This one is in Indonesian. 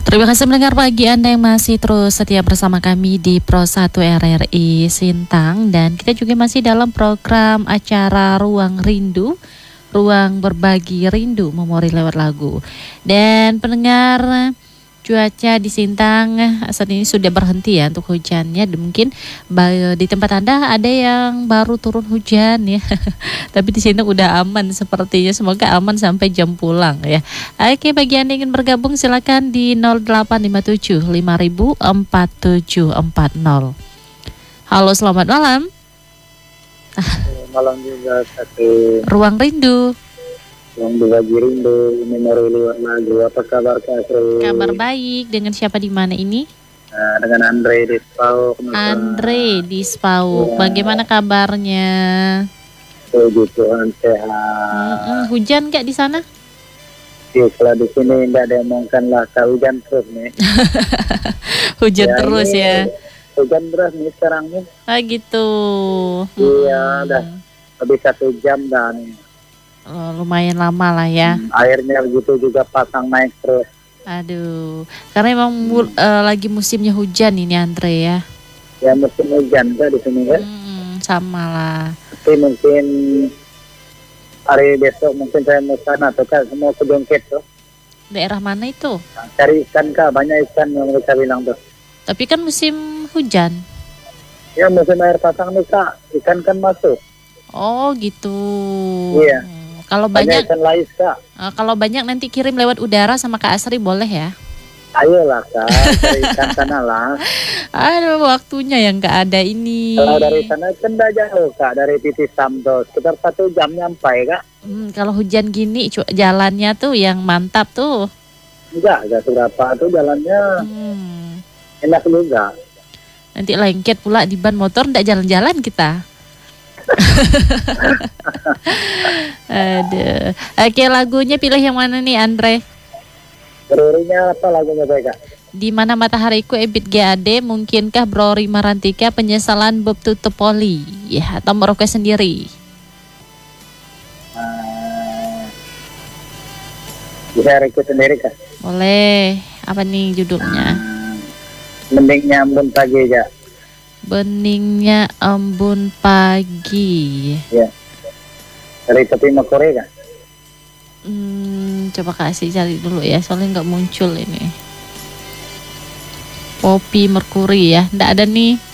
Terima kasih mendengar pagi Anda yang masih terus setia bersama kami di Pro 1 RRI Sintang. Dan kita juga masih dalam program acara Ruang Rindu, Ruang Berbagi Rindu, Memori lewat lagu. Dan pendengar, cuaca di Sintang saat ini sudah berhenti ya untuk hujannya. Mungkin di tempat Anda ada yang baru turun hujan ya. Tapi di Sintang udah aman sepertinya. Semoga aman sampai jam pulang ya. Oke, bagi Anda yang ingin bergabung silakan di 0857 504740. Halo, selamat malam. Malam juga satu Ruang Rindu. yang berbagi rindu, memori lewat lagu. Apa kabar Kak Asri? Kabar baik. Dengan siapa di mana ini? Dengan Andre di Spau. Andre di Spau. Ya. Bagaimana kabarnya? Puji Tuhan sehat. Hujan nggak di sana? Kalau di sini tidak diomongkan lah, hujan terus nih. Hujan terus ini, ya. Hujan terus nih sekarang nih. Gitu. Iya, udah lebih 1 jam dah nih. Lumayan lama lah ya. Airnya begitu juga pasang naik terus. Aduh, karena emang lagi musimnya hujan ini Andre ya. Ya musim hujan kan di sini kan. Sama lah. Tapi mungkin hari besok mungkin saya mau sana atau Kak, mau ke Jongket tuh. Daerah mana itu? Cari ikan Kak, banyak ikan yang mereka bilang tuh. Tapi kan musim hujan. Ya musim air pasang nih Kak, ikan kan masuk. Oh gitu. Iya. Kalau banyak ikan lais Kak. Kalau banyak nanti kirim lewat udara sama Kak Asri boleh ya? Ayolah Kak, cari ikan sana lah. Aduh, waktunya yang nggak ada ini. Kalau dari sana kan udah jauh Kak, dari titik Samdo, sekitar 1 jam nyampai Kak. Kalau hujan gini jalannya tuh yang mantap tuh. Enggak seberapa tuh jalannya. Enak juga. Nanti lengket pula di ban motor, ndak jalan-jalan kita. Aduh. Oke, lagunya pilih yang mana nih Andre? Berurinya apa lagunya Kak? Di Mana Matahariku Ebit GAD, mungkinkah Brori Marantika, Penyesalan Bob Tutupoli ya, atau Merauke Sendiri? Bisa request sendiri Kak? Boleh. Apa nih judulnya? Beningnya Embun Pagi aja. Beningnya Embun Pagi. Ya. Dari Tepi Makore Kak? Coba kasih cari dulu ya, soalnya nggak muncul ini. Poppy Mercury ya, nggak ada nih.